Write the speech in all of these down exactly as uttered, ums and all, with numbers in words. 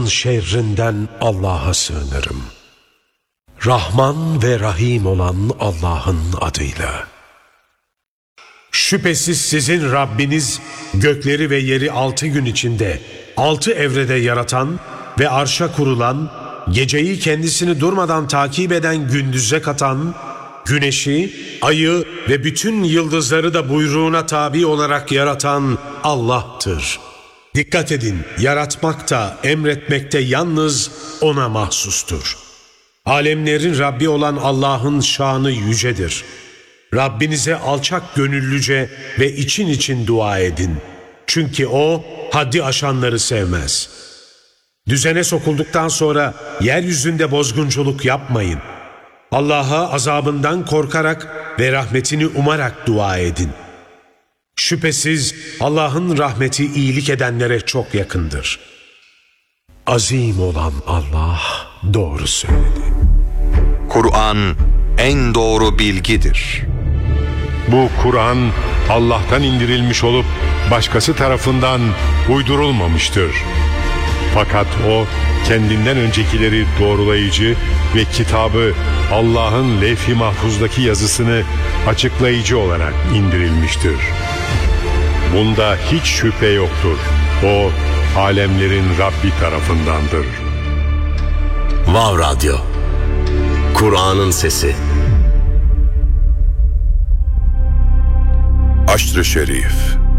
şeytanın şerrinden Allah'a sığınırım. Rahman ve Rahim olan Allah'ın adıyla. Şüphesiz sizin Rabbiniz gökleri ve yeri altı gün içinde, altı evrede yaratan ve arşa kurulan, geceyi kendisini durmadan takip eden gündüze katan, güneşi, ayı ve bütün yıldızları da buyruğuna tabi olarak yaratan Allah'tır. Dikkat edin, yaratmak da emretmek de yalnız O'na mahsustur. Alemlerin Rabbi olan Allah'ın şanı yücedir. Rabbinize alçak gönüllüce ve için için dua edin. Çünkü O haddi aşanları sevmez. Düzene sokulduktan sonra yeryüzünde bozgunculuk yapmayın. Allah'a azabından korkarak ve rahmetini umarak dua edin. Şüphesiz Allah'ın rahmeti iyilik edenlere çok yakındır. Azim olan Allah doğru söyledi. Kur'an en doğru bilgidir. Bu Kur'an Allah'tan indirilmiş olup başkası tarafından uydurulmamıştır. Fakat o kendinden öncekileri doğrulayıcı ve kitabı Allah'ın levh-i mahfuzdaki yazısını açıklayıcı olarak indirilmiştir. Bunda hiç şüphe yoktur. O alemlerin Rabbi tarafındandır. Vav Radyo, Kur'an'ın sesi. Haşr-ı Şerif.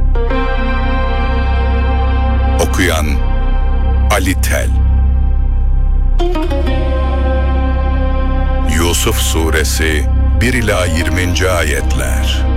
Okuyan Ali Tel. Yusuf Suresi bir ila yirminci ayetler.